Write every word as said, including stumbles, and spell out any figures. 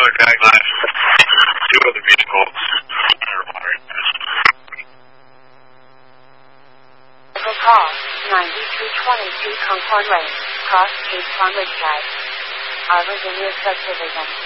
other guy left. Two other vehicles. Call ninety-two twenty-two Concord Lane, cross Cape Farmwood Drive. Arbor Vineyard Subdivision.